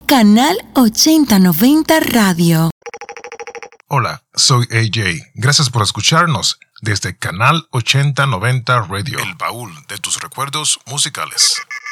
Canal 8090 Radio. Hola, soy AJ. Gracias por escucharnos desde Canal 8090 Radio, el baúl de tus recuerdos musicales.